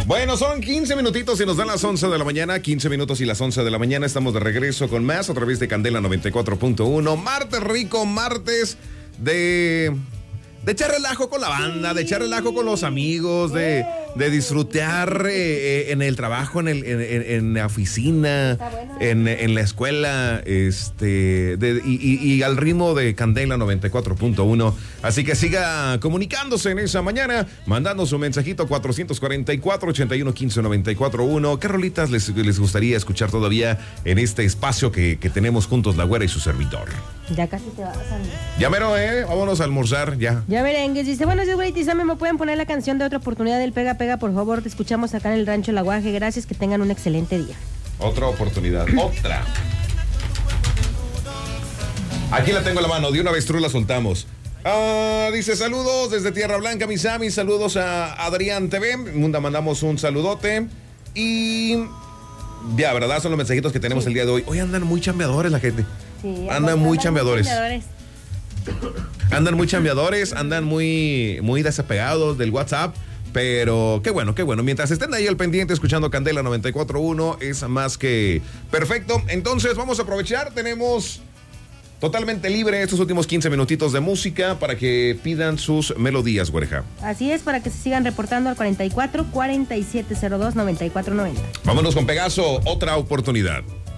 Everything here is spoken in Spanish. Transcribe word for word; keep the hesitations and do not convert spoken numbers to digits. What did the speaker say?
Bueno, son quince minutitos y nos dan las once de la mañana. quince minutos y las once de la mañana. Estamos de regreso con más a través de Candela noventa y cuatro punto uno. Martes rico, martes de... De echar relajo con la banda, de echar relajo con los amigos, de, de disfrutar eh, en el trabajo, en, el, en, en la oficina, en, en la escuela, este, de, y, y, y al ritmo de Candela noventa y cuatro punto uno. Así que siga comunicándose en esa mañana, mandando su mensajito cuatro cuatro cuatro, ochenta y uno, quince, noventa y cuatro uno. ¿Qué rolitas les, les gustaría escuchar todavía en este espacio que, que tenemos juntos, la güera y su servidor? Ya casi te vas a salir. Ya mero, ¿eh? Vámonos a almorzar, ya. Ya merengues, dice, buenos días, güey, Tizame, ¿me pueden poner la canción de Otra Oportunidad del Pega Pega, por favor? Te escuchamos acá en el Rancho El Aguaje, gracias, que tengan un excelente día. Otra oportunidad, otra. Aquí la tengo en la mano, de una vez tú la soltamos. Ah, dice, saludos desde Tierra Blanca, mis amis, saludos a Adrián T V, Munda, mandamos un saludote. Y ya, ¿verdad? Son los mensajitos que tenemos sí. el día de hoy. Hoy andan muy chambeadores la gente. Sí, andan muy chambeadores. chambeadores. Andan muy chambeadores, andan muy, muy desapegados del WhatsApp. Pero qué bueno, qué bueno. Mientras estén ahí al pendiente escuchando Candela noventa y cuatro punto uno, es más que perfecto. Entonces vamos a aprovechar. Tenemos totalmente libre estos últimos quince minutitos de música para que pidan sus melodías, güereja. Así es, para que se sigan reportando al cuarenta y cuatro, cuarenta y siete cero dos, noventa y cuatro noventa. Vámonos con Pegaso, Otra Oportunidad.